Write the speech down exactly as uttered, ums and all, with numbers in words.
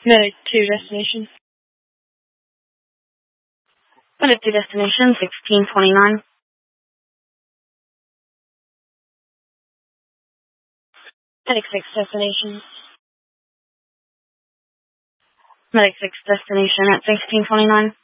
Medic two destination. Medic two destination, sixteen twenty-nine. Medic six destination. Medic six destination at sixteen twenty-nine.